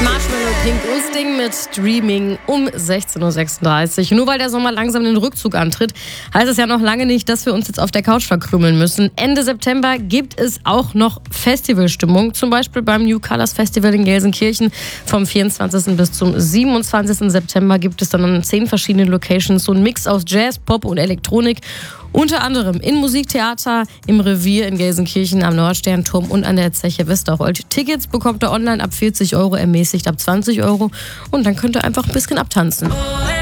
Marshmallow, Pink und Sting mit Dreaming um 16.36 Uhr. Nur weil der Sommer langsam den Rückzug antritt, heißt es ja noch lange nicht, dass wir uns jetzt auf der Couch verkrümmeln müssen. Ende September gibt es auch noch Festivalstimmung, zum Beispiel beim New Colors Festival in Gelsenkirchen. Vom 24. bis zum 27. September gibt es dann an 10 verschiedenen Locations so einen Mix aus Jazz, Pop und Elektronik. Unter anderem in Musiktheater, im Revier in Gelsenkirchen, am Nordsternturm und an der Zeche Westerholt. Tickets bekommt ihr online ab 40 Euro, ermäßigt ab 20 Euro. Und dann könnt ihr einfach ein bisschen abtanzen.